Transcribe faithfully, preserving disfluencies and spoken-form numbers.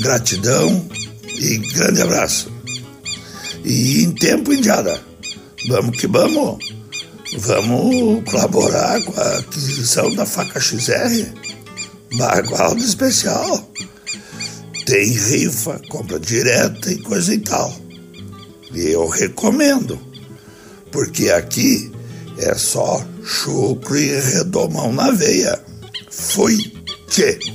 gratidão e grande abraço. E em tempo indiada, vamos que vamos, vamos colaborar com a aquisição da faca X R, bagualdo especial. Tem rifa, compra direta e coisa e tal. E eu recomendo, porque aqui é só chucro e redomão na veia. Fui, tchê!